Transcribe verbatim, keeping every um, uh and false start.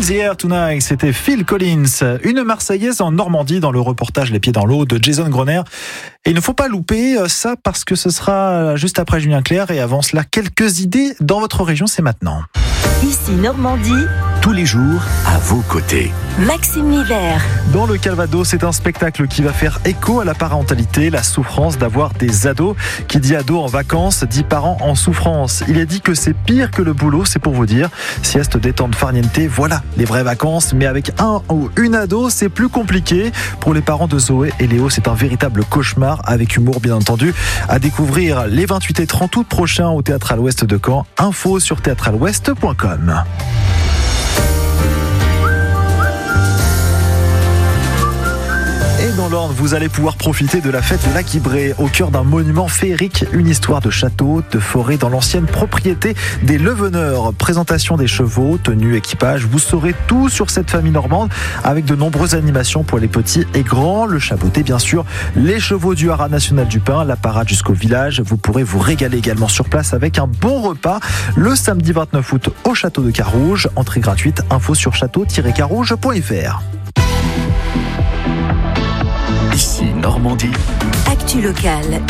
the Air Tonight, c'était Phil Collins. Une Marseillaise en Normandie dans le reportage Les Pieds dans l'eau de Jason Groner. Et il ne faut pas louper ça parce que ce sera juste après Julien Clerc. Et avant cela, quelques idées dans votre région, c'est maintenant. Ici Normandie, tous les jours à vos côtés. Maxime Miller. Dans le Calvados, c'est un spectacle qui va faire écho à la parentalité, la souffrance d'avoir des ados. Qui dit ado en vacances, dit parents en souffrance. Il est dit que c'est pire que le boulot, c'est pour vous dire. Sieste, détente, farniente, voilà les vraies vacances. Mais avec un ou une ado, c'est plus compliqué. Pour les parents de Zoé et Léo, c'est un véritable cauchemar, avec humour bien entendu. À découvrir les vingt-huit et trente août prochains au Théâtre à l'Ouest de Caen. Info sur théâtre à l'ouest point com. Dans l'Orne, vous allez pouvoir profiter de la fête de l'Aquibré au cœur d'un monument féerique, une histoire de château, de forêt dans l'ancienne propriété des Leveneurs. Présentation des chevaux, tenue, équipage, vous saurez tout sur cette famille normande avec de nombreuses animations pour les petits et grands, le chaboté bien sûr, les chevaux du haras national du Pin, la parade jusqu'au village. Vous pourrez vous régaler également sur place avec un bon repas le samedi vingt-neuf août au château de Carouge. Entrée gratuite, info sur château tiret carouge point f r. Ici Normandie. Actu locale.